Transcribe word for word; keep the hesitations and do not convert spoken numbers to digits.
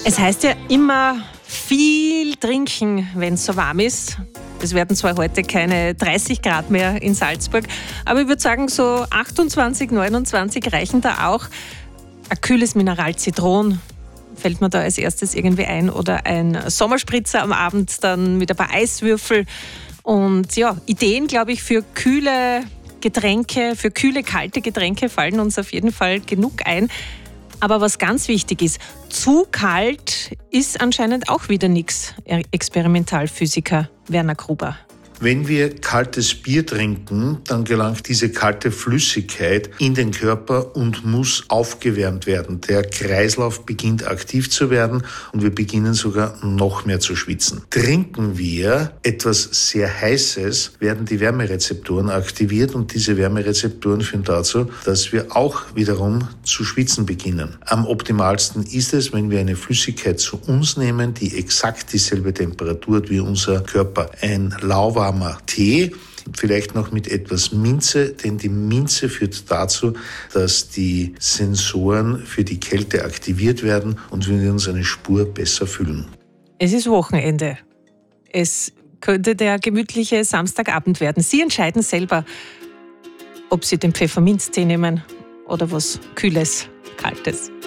Es heißt ja immer viel trinken, wenn es so warm ist. Es werden zwar heute keine dreißig Grad mehr in Salzburg, aber ich würde sagen, so achtundzwanzig, neunundzwanzig reichen da auch. Ein kühles Mineral Zitron fällt mir da als erstes irgendwie ein, oder ein Sommerspritzer am Abend dann mit ein paar Eiswürfel. Und ja, Ideen, glaube ich, für kühle Getränke, für kühle, kalte Getränke fallen uns auf jeden Fall genug ein. Aber was ganz wichtig ist, zu kalt ist anscheinend auch wieder nichts, Experimentalphysiker Werner Gruber. Wenn wir kaltes Bier trinken, dann gelangt diese kalte Flüssigkeit in den Körper und muss aufgewärmt werden. Der Kreislauf beginnt aktiv zu werden und wir beginnen sogar noch mehr zu schwitzen. Trinken wir etwas sehr Heißes, werden die Wärmerezeptoren aktiviert und diese Wärmerezeptoren führen dazu, dass wir auch wiederum zu schwitzen beginnen. Am optimalsten ist es, wenn wir eine Flüssigkeit zu uns nehmen, die exakt dieselbe Temperatur hat wie unser Körper. Ein lauwarmer Tee, vielleicht noch mit etwas Minze, denn die Minze führt dazu, dass die Sensoren für die Kälte aktiviert werden und wir uns eine Spur besser fühlen. Es ist Wochenende. Es könnte der gemütliche Samstagabend werden. Sie entscheiden selber, ob Sie den Pfefferminztee nehmen oder was Kühles, Kaltes.